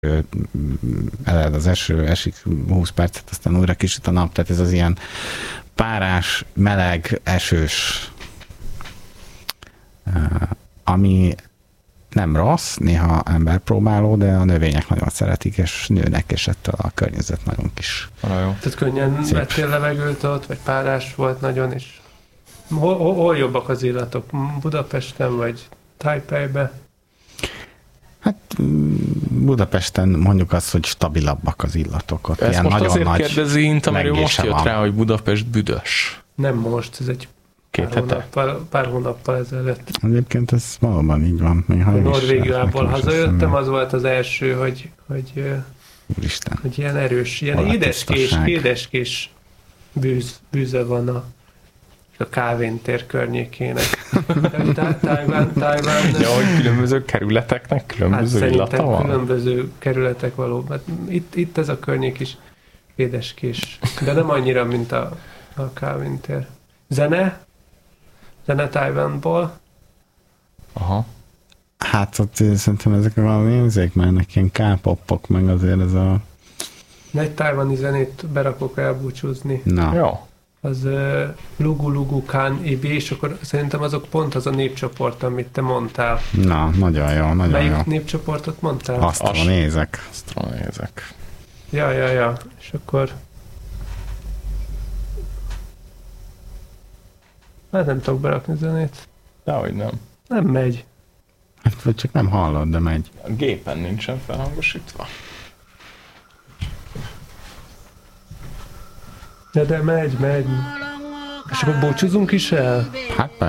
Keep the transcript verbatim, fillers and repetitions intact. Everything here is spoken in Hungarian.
eled az eső, esik húsz percet, aztán újra kisüt a nap, tehát ez az ilyen párás, meleg, esős, ami nem rossz, néha emberpróbáló, de a növények nagyon szeretik, és nőnek, és ettől a környezet nagyon kis. Jó. Tehát könnyen szép. Vettél levegőt ott, vagy párás volt nagyon, és hol, hol jobbak az illatok? Budapesten, vagy Taipeibe? Hát Budapesten mondjuk azt, hogy stabilabbak az illatok. Ott ezt ilyen most nagyon azért nagy kérdezi Inta, mert ő most jött van. rá, hogy Budapest büdös. Nem most, ez egy Két pár, hete? hónappal, pár hónappal ezelőtt. Egyébként ez valóban így van. Norvégiából hazajöttem, az volt az első, hogy, hogy, Úristen. hogy ilyen erős, ilyen Hol a édeskés, tisztaság? édeskés bűz, bűze van a, a Kávén tér környékének. Tájván, Tájván. Ja, hogy különböző kerületeknek különböző hát illata van? Különböző kerületek valóban. Itt, itt ez a környék is édeskés, de nem annyira, mint a, a Kávén tér. Zene? Zene Tájvánból? Aha. Hát ott szerintem ezek valami nézék, mert ennek ilyen K-popok, meg azért ez a... Egy tájvani zenét berakok elbúcsúzni. Na. Jó. Az uh, Lugu Lugu Kán I B, és akkor szerintem azok pont az a népcsoport, amit te mondtál. Na, nagyon jó, nagyon Melyik jó. népcsoportot mondtál? Asztron nézek. Asztron nézek. Ja, ja, ja. És akkor... Hát nem tudok berakni zenét. Dehogy nem. Nem megy. Hát vagy csak nem hallod, de megy. A gépen nincsen felhangosítva. De, de megy, megy. És akkor búcsúzunk is el? Hát